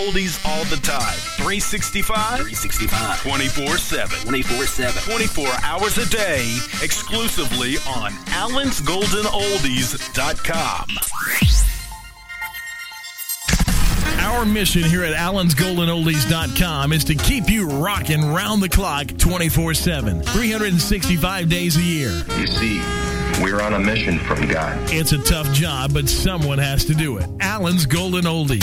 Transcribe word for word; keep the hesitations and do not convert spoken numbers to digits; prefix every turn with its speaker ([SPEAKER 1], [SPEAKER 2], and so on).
[SPEAKER 1] oldies all the time. three sixty-five
[SPEAKER 2] three sixty-five
[SPEAKER 1] twenty-four seven
[SPEAKER 2] twenty-four seven
[SPEAKER 1] twenty-four hours a day, exclusively on allens golden oldies dot com. Our mission here at allens golden oldies dot com is to keep you rocking round the clock twenty-four seven, three hundred sixty-five days a year.
[SPEAKER 3] You see, we're on a mission from God.
[SPEAKER 1] It's a tough job, but someone has to do it. Allens Golden Oldies.